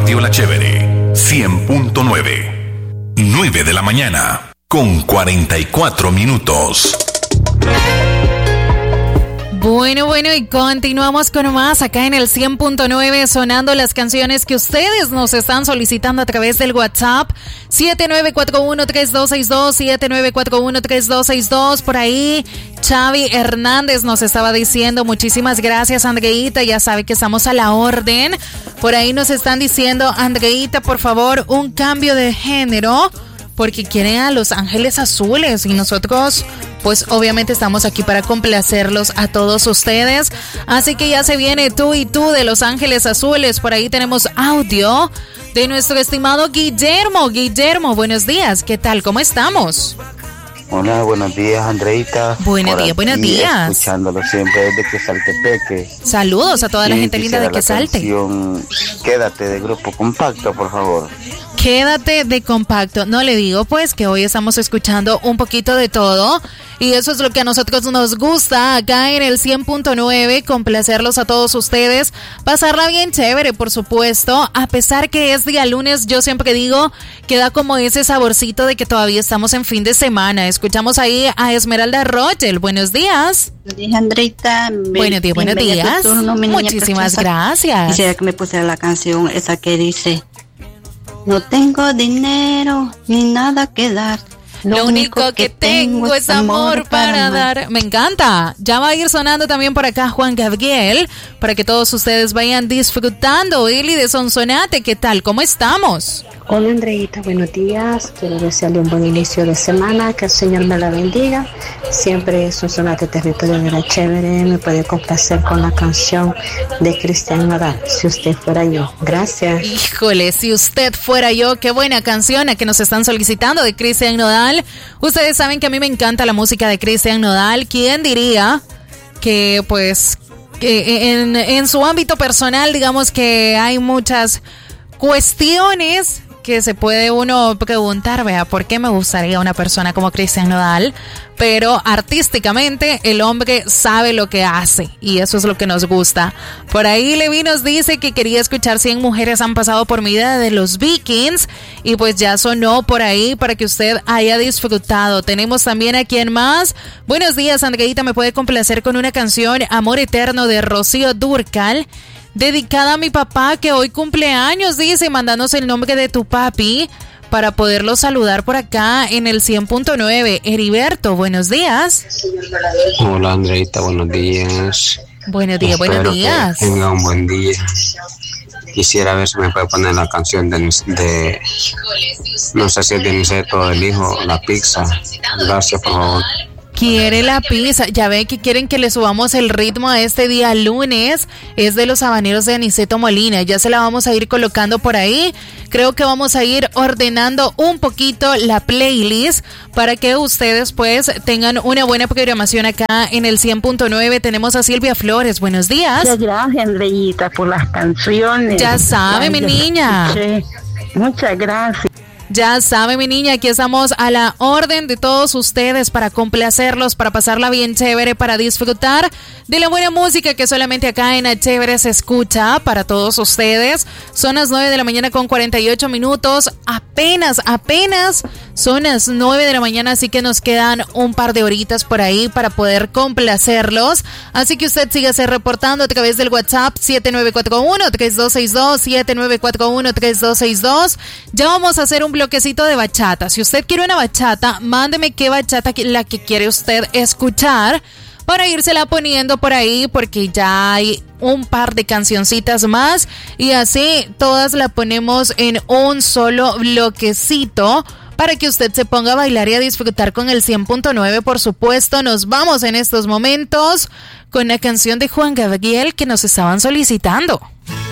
Radio La Chévere, 100.9. 9 de la mañana, con 44 minutos. Bueno, y continuamos con más acá en el 100.9, sonando las canciones que ustedes nos están solicitando a través del WhatsApp 7941-3262, 7941-3262. Por ahí Xavi Hernández nos estaba diciendo, muchísimas gracias, Andreita, ya sabe que estamos a la orden. Por ahí nos están diciendo, Andreita, por favor, un cambio de género, porque quieren a Los Ángeles Azules y nosotros pues obviamente estamos aquí para complacerlos a todos ustedes. Así que ya se viene Tú y Tú de Los Ángeles Azules. Por ahí tenemos audio de nuestro estimado Guillermo. Guillermo, buenos días, ¿qué tal? ¿Cómo estamos? Hola, buenos días, Andreita. Buenos días. Escuchándolo siempre desde Quesaltepeque. Saludos a toda la gente linda de Quesalte. Quédate de Grupo Compacto, por favor. Quédate de Compacto. No, le digo pues que hoy estamos escuchando un poquito de todo y eso es lo que a nosotros nos gusta acá en el 100.9, complacerlos a todos ustedes, pasarla bien chévere, por supuesto, a pesar que es día lunes. Yo siempre digo que da como ese saborcito de que todavía estamos en fin de semana. Escuchamos ahí a Esmeralda Rogel. Buenos días. Buenos días, Andreita. Buenos días. Muchísimas gracias. Quisiera que me pusiera la canción esa que dice: no tengo dinero ni nada que dar. Lo único que tengo es amor para dar. Me encanta. Ya va a ir sonando también por acá Juan Gabriel, para que todos ustedes vayan disfrutando. Eli de Sonsonate, ¿qué tal? ¿Cómo estamos? Hola, Andreita, buenos días. Quiero desearle un buen inicio de semana, que el Señor me la bendiga. Siempre Sonsonate, territorio de la Chévere. Me puede complacer con la canción de Cristian Nodal, Si usted fuera yo. Gracias. Híjole, Si usted fuera yo, qué buena canción a que nos están solicitando de Cristian Nodal. Ustedes saben que a mí me encanta la música de Cristian Nodal. ¿Quién diría que pues en su ámbito personal, digamos que hay muchas cuestiones que se puede uno preguntar, vea, ¿por qué me gustaría una persona como Cristian Nodal? Pero artísticamente el hombre sabe lo que hace y eso es lo que nos gusta. Por ahí Levi nos dice que quería escuchar 100 mujeres han pasado por mi vida de los Vikings y pues ya sonó por ahí para que usted haya disfrutado. Tenemos también a quien más. Buenos días, Andreita, ¿me puede complacer con una canción Amor Eterno de Rocío Dúrcal? Dedicada a mi papá que hoy cumple años, dice, mándanos el nombre de tu papi para poderlo saludar por acá en el 100.9. Heriberto, buenos días. Hola, Andreita, buenos días. Buenos días. Que tenga un buen día. Quisiera ver si me puede poner la canción de no sé si es de Niceto o del hijo, La Pizza. Gracias, por favor. Quiere la pizza, ya ve que quieren que le subamos el ritmo a este día lunes, es de los habaneros de Aniceto Molina, ya se la vamos a ir colocando por ahí. Creo que vamos a ir ordenando un poquito la playlist para que ustedes pues tengan una buena programación acá en el 100.9. Tenemos a Silvia Flores, buenos días. Muchas gracias, Andreita, por las canciones. Ya sabe, mi niña. Muchas gracias. Ya sabe, mi niña, aquí estamos a la orden de todos ustedes para complacerlos, para pasarla bien chévere, para disfrutar de la buena música que solamente acá en La Chévere se escucha para todos ustedes. Son las 9 de la mañana con 48 minutos. Apenas son las 9 de la mañana, así que nos quedan un par de horitas por ahí para poder complacerlos. Así que usted sígase reportando a través del WhatsApp 7941-3262, 7941-3262. Ya vamos a hacer un bloquecito de bachata. Si usted quiere una bachata, mándeme qué bachata la que quiere usted escuchar para írsela poniendo por ahí, porque ya hay un par de cancioncitas más y así todas la ponemos en un solo bloquecito para que usted se ponga a bailar y a disfrutar con el 100.9, por supuesto. Nos vamos en estos momentos con la canción de Juan Gabriel que nos estaban solicitando.